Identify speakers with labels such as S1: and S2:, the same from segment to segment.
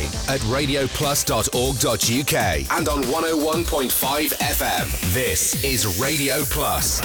S1: at radioplus.org.uk and on 101.5 FM. This is Radio Plus.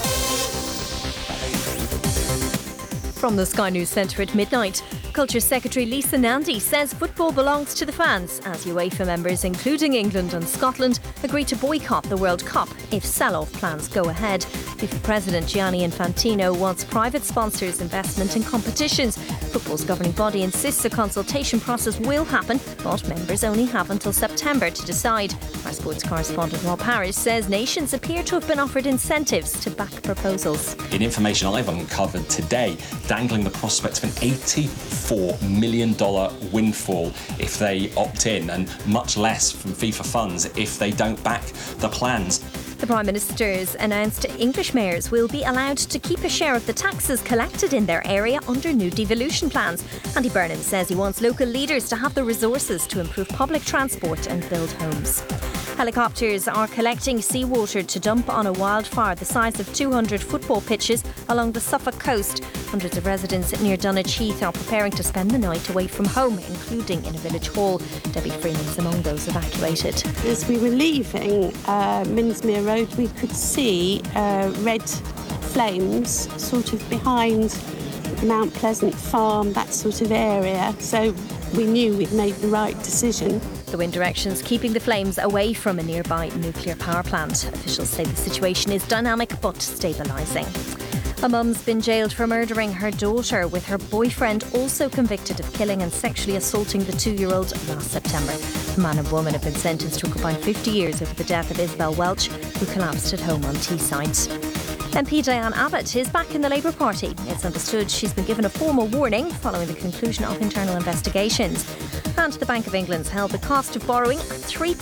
S2: From the Sky News Centre at midnight, Culture Secretary Lisa Nandy says football belongs to the fans as UEFA members, including England and Scotland, agree to boycott the World Cup if sell-off plans go ahead. FIFA President Gianni Infantino wants private sponsors' investment in competitions. Football's governing body insists a consultation process will happen, but members only have until September to decide. Our sports correspondent Rob Harris says nations appear to have been offered incentives to back proposals.
S3: In information I've uncovered today, dangling the prospect of an $84 million windfall if they opt in, and much less from FIFA funds if they don't back the plans.
S2: The Prime Minister's announced English mayors will be allowed to keep a share of the taxes collected in their area under new devolution plans. Andy Burnham says he wants local leaders to have the resources to improve public transport and build homes. Helicopters are collecting seawater to dump on a wildfire the size of 200 football pitches along the Suffolk coast. Hundreds of residents near Dunwich Heath are preparing to spend the night away from home, including in a village hall. Debbie Freeman's among those evacuated.
S4: As we were leaving Minsmere Road, we could see red flames sort of behind Mount Pleasant Farm, that sort of area. So we knew we'd made the right decision.
S2: The wind direction's keeping the flames away from a nearby nuclear power plant. Officials say the situation is dynamic but stabilising. A mum's been jailed for murdering her daughter, with her boyfriend also convicted of killing and sexually assaulting the 2-year-old last September. The man and woman have been sentenced to a combined 50 years over the death of Isabel Welch, who collapsed at home on Teesside. MP Diane Abbott is back in the Labour Party. It's understood she's been given a formal warning following the conclusion of internal investigations. And the Bank of England's held the cost of borrowing at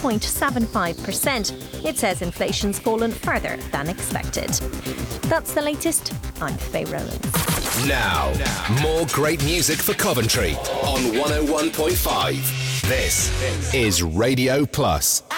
S2: 3.75%. It says inflation's fallen further than expected. That's the latest. I'm Faye Rowlands.
S1: Now, more great music for Coventry on 101.5. This is Radio Plus.